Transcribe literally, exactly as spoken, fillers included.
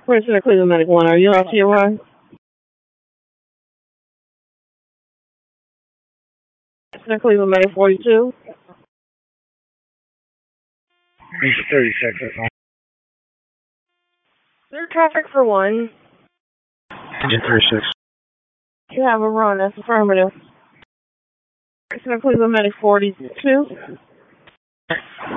President Cleveland Medic one, are you out to your run? President Cleveland Medic forty-two. thirty seconds. Clear traffic for one. Engine thirty-six. You have a run, that's affirmative. President Cleveland Medic forty-two.